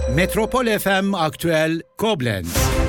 Metropol FM Aktüel Koblenz.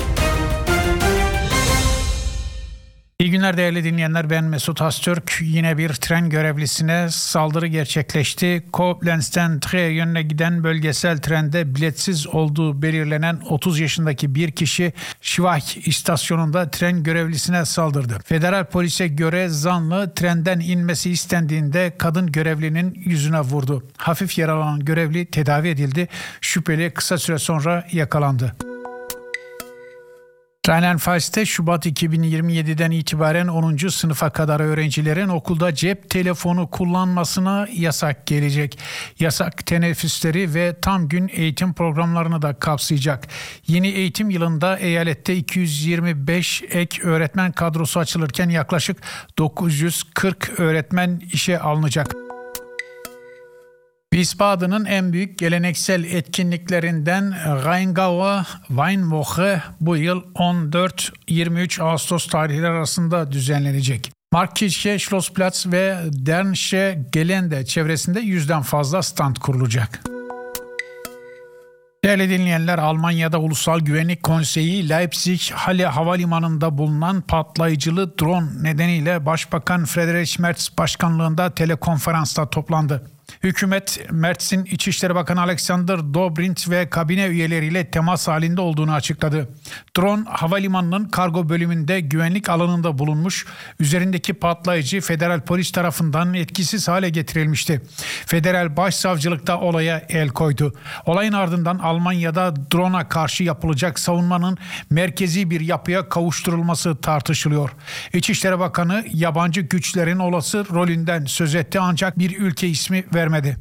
İyi günler değerli dinleyenler, ben Mesut Astürk. Yine bir tren görevlisine saldırı gerçekleşti. Koblenz'ten Trier yönüne giden bölgesel trende biletsiz olduğu belirlenen 30 yaşındaki bir kişi Schwach istasyonunda tren görevlisine saldırdı. Federal polise göre zanlı trenden inmesi istendiğinde kadın görevlinin yüzüne vurdu. Hafif yaralanan görevli tedavi edildi. Şüpheli kısa süre sonra yakalandı. Rheinland-Pfalz'te Şubat 2027'den itibaren 10. sınıfa kadar öğrencilerin okulda cep telefonu kullanmasına yasak gelecek. Yasak teneffüsleri ve tam gün eğitim programlarını da kapsayacak. Yeni eğitim yılında eyalette 225 ek öğretmen kadrosu açılırken yaklaşık 940 öğretmen işe alınacak. Wiesbaden'ın en büyük geleneksel etkinliklerinden Rheingauer Weinwoche bu yıl 14-23 Ağustos tarihleri arasında düzenlenecek. Markkirche, Schlossplatz ve Dernsche Gelände çevresinde 100'den fazla stand kurulacak. Değerli dinleyenler, Almanya'da Ulusal Güvenlik Konseyi Leipzig-Halle Havalimanı'nda bulunan patlayıcılı drone nedeniyle Başbakan Friedrich Merz başkanlığında telekonferansta toplandı. Hükümet, Merz'in İçişleri Bakanı Alexander Dobrindt ve kabine üyeleriyle temas halinde olduğunu açıkladı. Drone, havalimanının kargo bölümünde güvenlik alanında bulunmuş, üzerindeki patlayıcı federal polis tarafından etkisiz hale getirilmişti. Federal Başsavcılık da olaya el koydu. Olayın ardından Almanya'da drone'a karşı yapılacak savunmanın merkezi bir yapıya kavuşturulması tartışılıyor. İçişleri Bakanı yabancı güçlerin olası rolünden söz etti ancak bir ülke ismi vermedi.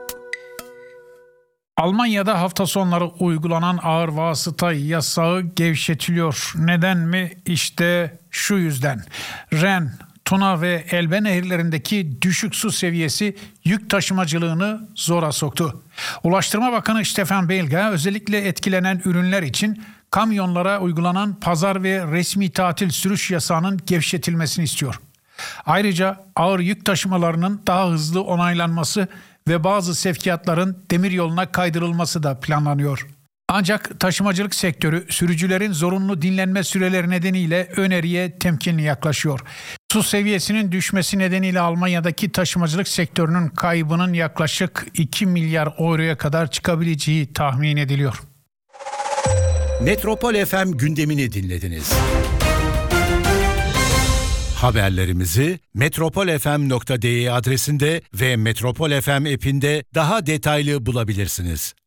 Almanya'da hafta sonları uygulanan ağır vasıta yasağı gevşetiliyor. Neden mi? İşte şu yüzden. Ren, Tuna ve Elbe nehirlerindeki düşük su seviyesi yük taşımacılığını zora soktu. Ulaştırma Bakanı Stefan Belga özellikle etkilenen ürünler için kamyonlara uygulanan pazar ve resmi tatil sürüş yasağının gevşetilmesini istiyor. Ayrıca ağır yük taşımalarının daha hızlı onaylanması ve bazı sevkiyatların demiryoluna kaydırılması da planlanıyor. Ancak taşımacılık sektörü sürücülerin zorunlu dinlenme süreleri nedeniyle öneriye temkinli yaklaşıyor. Su seviyesinin düşmesi nedeniyle Almanya'daki taşımacılık sektörünün kaybının yaklaşık 2 milyar euroya kadar çıkabileceği tahmin ediliyor. Metropol FM gündemini dinlediniz. Haberlerimizi metropolfm.de adresinde ve Metropol FM app'inde daha detaylı bulabilirsiniz.